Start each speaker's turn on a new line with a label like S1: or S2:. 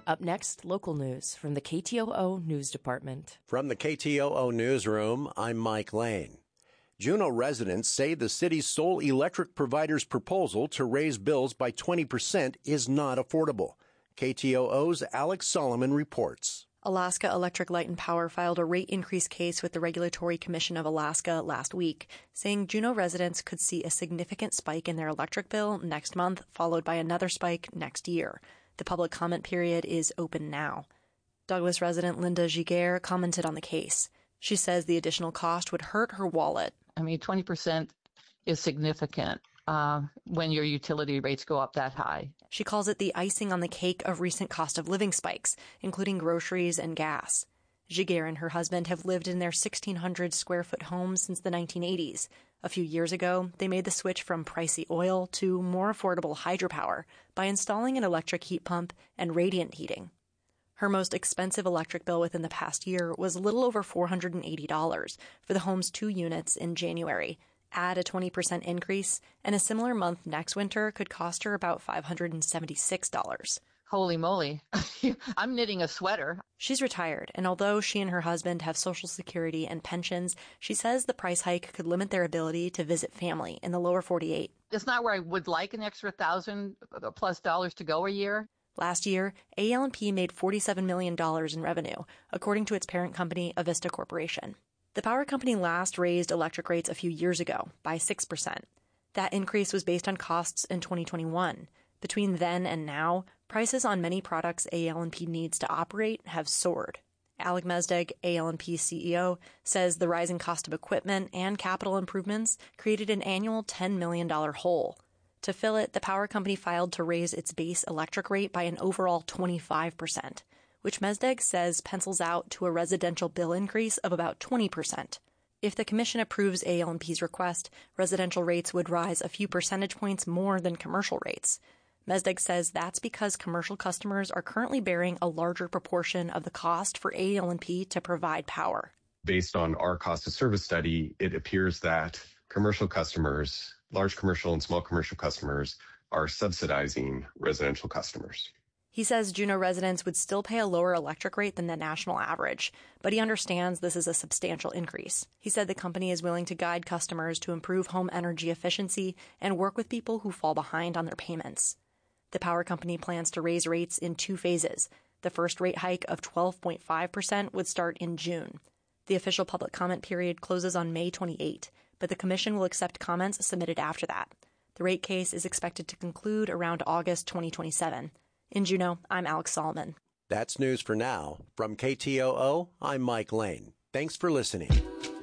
S1: Up next, local news from the KTOO News Department.
S2: From the KTOO Newsroom, I'm Mike Lane. Juneau residents say the city's sole electric provider's proposal to raise bills by 20% is not affordable. KTOO's Alex Solomon reports.
S3: Alaska Electric Light and Power filed a rate increase case with the Regulatory Commission of Alaska last week, saying Juneau residents could see a significant spike in their electric bill next month, followed by another spike next year. The public comment period is open now. Douglas resident Linda Giguère commented on the case. She says the additional cost would hurt her wallet.
S4: 20% is significant when your utility rates go up that high.
S3: She calls it the icing on the cake of recent cost of living spikes, including groceries and gas. Giguère and her husband have lived in their 1,600 square foot home since the 1980s. A few years ago, they made the switch from pricey oil to more affordable hydropower by installing an electric heat pump and radiant heating. Her most expensive electric bill within the past year was a little over $480 for the home's 2 units in January. Add a 20% increase, and a similar month next winter could cost her about $576.
S4: Holy moly. I'm knitting a sweater.
S3: She's retired, and although she and her husband have Social Security and pensions, she says the price hike could limit their ability to visit family in the lower 48.
S4: It's not where I would like an extra $1,000+ to go a year.
S3: Last year, AEL&P made $47 million in revenue, according to its parent company, Avista Corporation. The power company last raised electric rates a few years ago by 6%. That increase was based on costs in 2021. Between then and now, prices on many products AEL&P needs to operate have soared. Alec Mesdag, AEL&P CEO, says the rising cost of equipment and capital improvements created an annual $10 million hole. To fill it, the power company filed to raise its base electric rate by an overall 25%, which Mesdag says pencils out to a residential bill increase of about 20%. If the commission approves AEL&P's request, residential rates would rise a few percentage points more than commercial rates. Mesdag says that's because commercial customers are currently bearing a larger proportion of the cost for AEL&P to provide power.
S5: Based on our cost of service study, it appears that commercial customers, large commercial and small commercial customers, are subsidizing residential customers.
S3: He says Juneau residents would still pay a lower electric rate than the national average, but he understands this is a substantial increase. He said the company is willing to guide customers to improve home energy efficiency and work with people who fall behind on their payments. The power company plans to raise rates in 2 phases. The first rate hike of 12.5% would start in June. The official public comment period closes on May 28, but the commission will accept comments submitted after that. The rate case is expected to conclude around August 2027. In Juneau, I'm Alex Solomon.
S2: That's news for now. From KTOO, I'm Mike Lane. Thanks for listening.